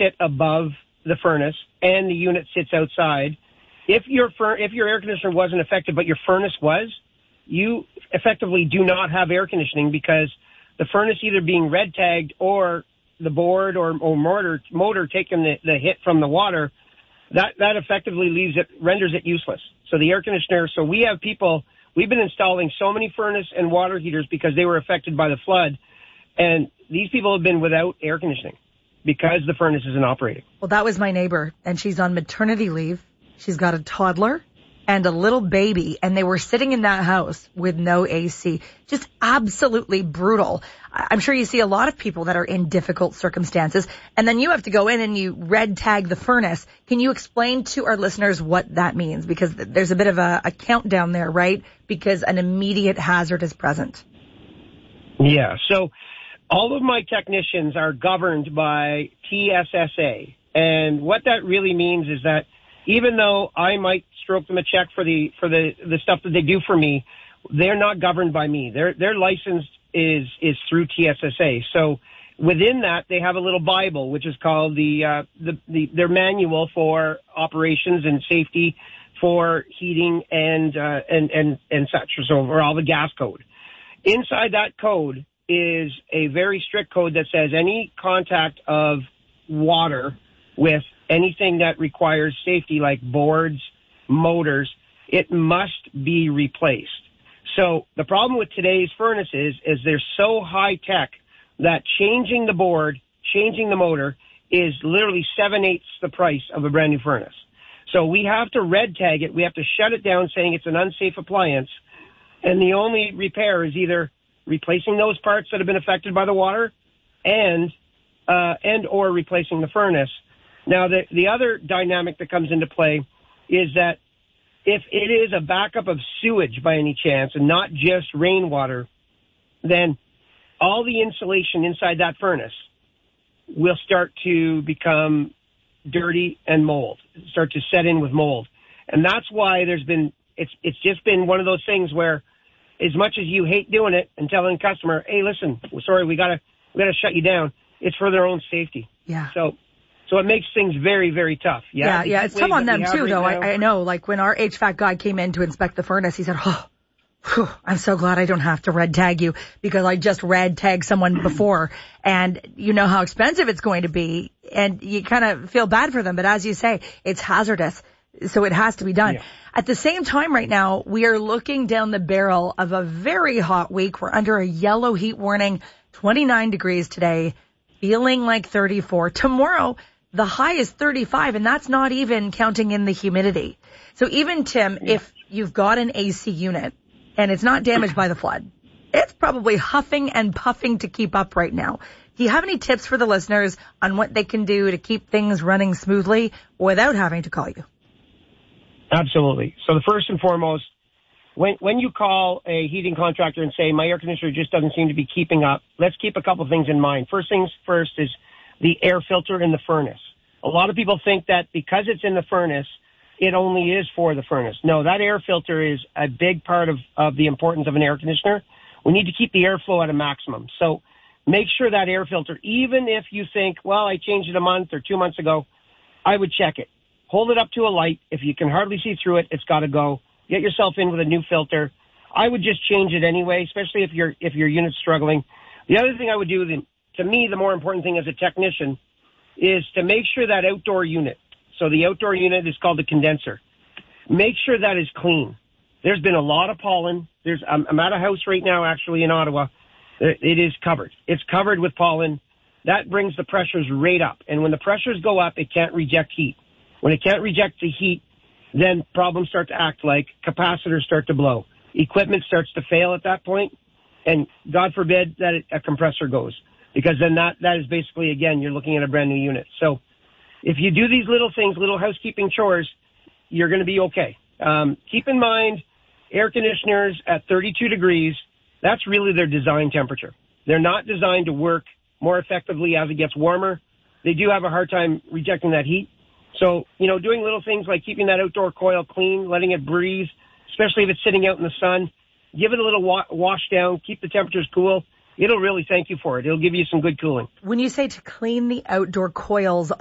sit above the furnace and the unit sits outside. If your air conditioner wasn't affected, but your furnace was, you effectively do not have air conditioning because the furnace either being red tagged or the board or motor taking the hit from the water, that effectively renders it useless. So the air conditioner, so we have people, we've been installing so many furnace and water heaters because they were affected by the flood. And these people have been without air conditioning because the furnace isn't operating. Well, that was my neighbor, and she's on maternity leave. She's got a toddler and a little baby, and they were sitting in that house with no AC. Just absolutely brutal. I'm sure you see a lot of people that are in difficult circumstances, and then you have to go in and you red tag the furnace. Can you explain to our listeners what that means? Because there's a bit of a countdown there, right? Because an immediate hazard is present. Yeah, so all of my technicians are governed by TSSA, and what that really means is that even though I might stroke them a check for the stuff that they do for me, they're not governed by me. Their license is through TSSA. So within that, they have a little Bible, which is called their manual for operations and safety for heating and such. So for all the gas code. Inside that code is a very strict code that says any contact of water with anything that requires safety like boards, motors, it must be replaced. So the problem with today's furnaces is they're so high tech that changing the board, changing the motor is literally 7/8 the price of a brand new furnace. So we have to red tag it. We have to shut it down saying it's an unsafe appliance. And the only repair is either replacing those parts that have been affected by the water and or replacing the furnace. Now, the other dynamic that comes into play is that if it is a backup of sewage by any chance and not just rainwater, then all the insulation inside that furnace will start to become dirty and mold, start to set in with mold. And that's why it's just been one of those things where as much as you hate doing it and telling the customer, hey, listen, sorry, we gotta shut you down, it's for their own safety. Yeah. So it makes things very, very tough. Yeah, it's tough on them too, though. I know, like when our HVAC guy came in to inspect the furnace, he said, I'm so glad I don't have to red tag you because I just red tagged someone before and you know how expensive it's going to be and you kind of feel bad for them. But as you say, it's hazardous. So it has to be done. Yeah. At the same time right now, we are looking down the barrel of a very hot week. We're under a yellow heat warning, 29 degrees today, feeling like 34. Tomorrow, the high is 35, and that's not even counting in the humidity. So even, Tim, if you've got an AC unit and it's not damaged by the flood, it's probably huffing and puffing to keep up right now. Do you have any tips for the listeners on what they can do to keep things running smoothly without having to call you? Absolutely. So the first and foremost, when you call a heating contractor and say, my air conditioner just doesn't seem to be keeping up, let's keep a couple of things in mind. First things first is the air filter in the furnace. A lot of people think that because it's in the furnace, it only is for the furnace. No, that air filter is a big part of the importance of an air conditioner. We need to keep the airflow at a maximum. So make sure that air filter, even if you think, well, I changed it a month or 2 months ago, I would check it. Hold it up to a light. If you can hardly see through it, it's got to go. Get yourself in with a new filter. I would just change it anyway, especially if your unit's struggling. The other thing I would do, to me, the more important thing as a technician, is to make sure that outdoor unit, so the outdoor unit is called the condenser, make sure that is clean. There's been a lot of pollen. I'm at a house right now, actually, in Ottawa. It is covered. It's covered with pollen. That brings the pressures right up. And when the pressures go up, it can't reject heat. When it can't reject the heat, then problems start to act like capacitors start to blow. Equipment starts to fail at that point, and God forbid that a compressor goes. Because then that is basically, again, you're looking at a brand new unit. So if you do these little things, little housekeeping chores, you're going to be okay. Keep in mind, air conditioners at 32 degrees, that's really their design temperature. They're not designed to work more effectively as it gets warmer. They do have a hard time rejecting that heat. So, doing little things like keeping that outdoor coil clean, letting it breathe, especially if it's sitting out in the sun, give it a little wash down, keep the temperatures cool. It'll really thank you for it. It'll give you some good cooling. When you say to clean the outdoor coils